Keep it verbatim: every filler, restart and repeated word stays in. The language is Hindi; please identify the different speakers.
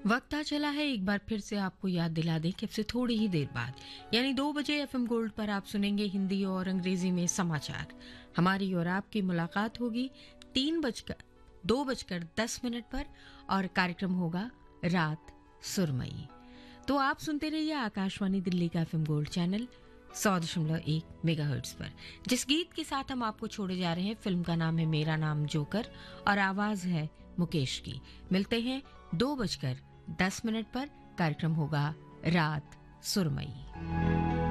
Speaker 1: वक्त आ चला है एक बार फिर से आपको याद दिला दें कि अब से थोड़ी ही देर बाद यानी दो बजे एफएम गोल्ड पर आप सुनेंगे हिंदी और अंग्रेजी में समाचार। हमारी और आपकी मुलाकात होगी तीन बजकर दो बजकर दस मिनट पर और कार्यक्रम होगा रात सुरमई। तो आप सुनते रहिए आकाशवाणी दिल्ली का एफएम गोल्ड चैनल सौ दशमलव एक मेगाहर्ट्ज पर। जिस गीत के साथ हम आपको छोड़े जा रहे हैं, फिल्म का नाम है मेरा नाम जोकर और आवाज है मुकेश की। मिलते हैं दो बजकर दस मिनट पर। कार्यक्रम होगा रात सुरमई।